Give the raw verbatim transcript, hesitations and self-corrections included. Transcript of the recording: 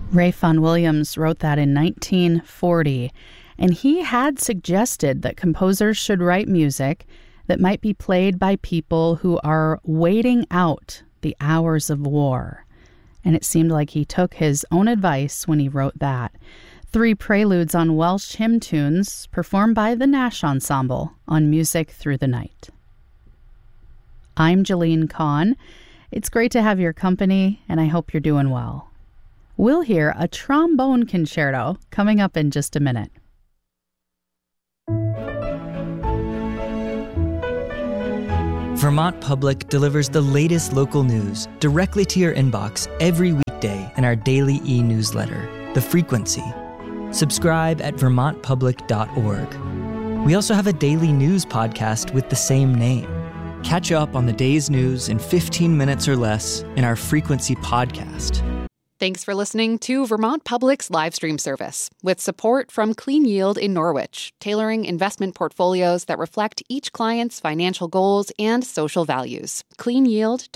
Ray Vaughan Williams wrote that in nineteen forty, and he had suggested that composers should write music that might be played by people who are waiting out the hours of war. And it seemed like he took his own advice when he wrote that. Three preludes on Welsh hymn tunes performed by the Nash Ensemble on Music Through the Night. I'm Jolene Kahn. It's great to have your company, and I hope you're doing well. We'll hear a trombone concerto coming up in just a minute. Vermont Public delivers the latest local news directly to your inbox every weekday in our daily e-newsletter, The Frequency. Subscribe at vermont public dot org. We also have a daily news podcast with the same name. Catch up on the day's news in fifteen minutes or less in our Frequency podcast. Thanks for listening to Vermont Public's live stream service, with support from Clean Yield in Norwich, tailoring investment portfolios that reflect each client's financial goals and social values. clean yield